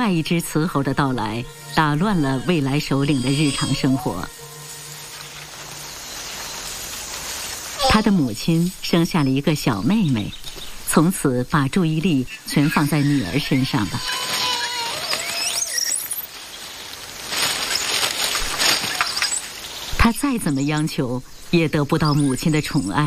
外一只雌猴的到来，打乱了未来首领的日常生活。他的母亲生下了一个小妹妹，从此把注意力全放在女儿身上了。他再怎么央求，也得不到母亲的宠爱。